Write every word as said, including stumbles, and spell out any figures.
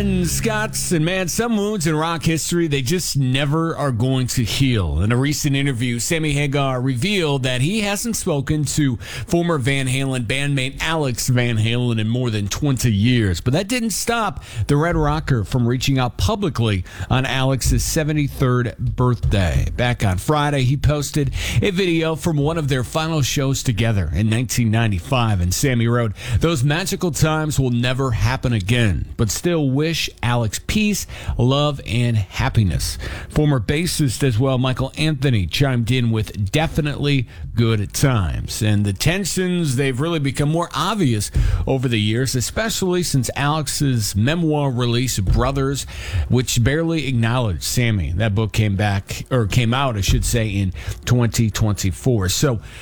And Scott's and man, some wounds in rock history, they just never are going to heal. In a recent interview, Sammy Hagar revealed that he hasn't spoken to former Van Halen bandmate Alex Van Halen in more than twenty years. But that didn't stop the Red Rocker from reaching out publicly on Alex's seventy-third birthday. Back on Friday, he posted a video from one of their final shows together in nineteen ninety-five, and Sammy wrote, "Those magical times will never happen again, but still wish Alex peace, love, and happiness." Former bassist as well, Michael Anthony, chimed in with "definitely good times." And the tensions, they've really become more obvious over the years, especially since Alex's memoir release, Brothers, which barely acknowledged Sammy. That book came back, or came out, I should say, in twenty twenty-four. So